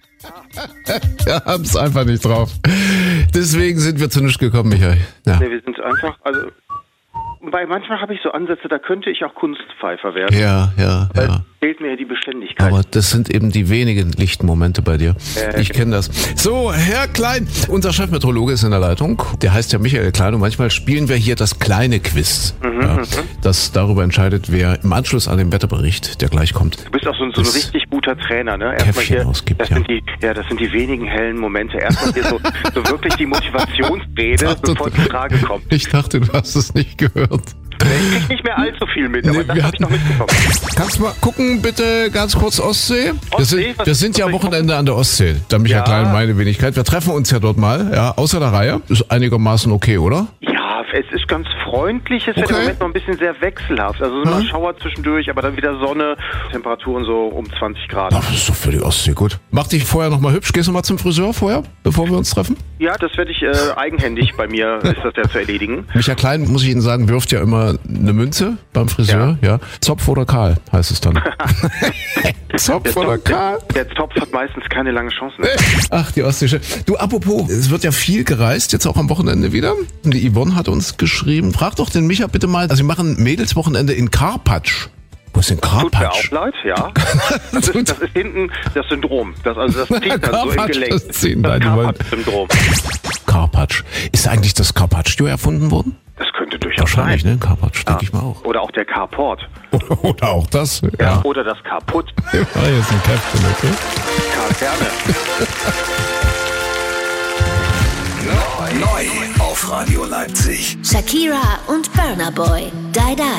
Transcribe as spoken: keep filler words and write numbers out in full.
Wir haben es einfach nicht drauf. Deswegen sind wir zu nichts gekommen, Michael. Ja. Nee, wir sind einfach, also, wobei manchmal habe ich so Ansätze, da könnte ich auch Kunstpfeifer werden. Ja, ja, Weil ja. fehlt mir ja die Beständigkeit. Aber das sind eben die wenigen lichten Momente bei dir. Äh, ich kenne das. So, Herr Klein, unser Chefmeteorologe ist in der Leitung. Der heißt ja Michael Klein und manchmal spielen wir hier das kleine Quiz. Mhm, ja, mhm. das darüber entscheidet, wer im Anschluss an den Wetterbericht, der gleich kommt, Du bist auch so, ein- so ein das richtig guter Trainer, ne? Käffchen hier, ausgibt, das ja. sind die, ja, das sind die wenigen hellen Momente. Erstmal hier so, so wirklich die Motivationsrede, dachte, bevor die Frage kommt. Ich dachte, du hast es nicht gehört. Ich krieg nicht mehr allzu viel mit, aber Nee, das wir habe ich noch hatten- mitbekommen. Kannst du mal gucken, bitte ganz kurz Ostsee? wir Ostsee? sind, Was- wir sind ja was soll ich Wochenende an der Ostsee. Da Michael Ja. Klein, meine Wenigkeit. Wir treffen uns ja dort mal, ja, außer der Reihe. Ist einigermaßen okay, oder? Ja, es ist ganz freundlich, es ist Okay. ja im Moment noch ein bisschen sehr wechselhaft. Also so mal Hm? Schauer zwischendurch, aber dann wieder Sonne, Temperaturen so um zwanzig Grad. Ach, das ist doch für die Ostsee gut. Mach dich vorher nochmal hübsch. Gehst du mal zum Friseur vorher, bevor wir uns treffen? Ja, das werde ich äh, eigenhändig bei mir, ist das ja zu erledigen. Michael Klein, muss ich Ihnen sagen, wirft ja immer eine Münze beim Friseur. Ja. Zopf oder Kahl, heißt es dann. Zopf oder Kahl? Der Topf hat meistens keine lange Chance. Ne? Ach, die Ostsee. Du, apropos, es wird ja viel gereist, jetzt auch am Wochenende wieder. Und die Yvonne hat uns geschrieben, frag doch den Micha bitte mal, also wir machen Mädelswochenende in Karpatsch. Wo ist denn Tut mir Karpatsch? auch leid, ja. Das ist, das ist hinten das Syndrom. Das, also das zieht dann so im Karpatsch, Gelenk. das ziehen, nein, die wollen- Karpatsch-Syndrom. Karpatsch. Ist eigentlich das Carpaccio erfunden worden? Das könnte durchaus Wahrscheinlich, sein. ne? Carpatsch, denke ich mal auch. Oder auch der Carport. Oder auch das. Ja. Ja. Oder das Carput. Ah, jetzt ein Käffchen, okay? Karferne. Neu auf Radio Leipzig. Shakira und Burna Boy. Die Die.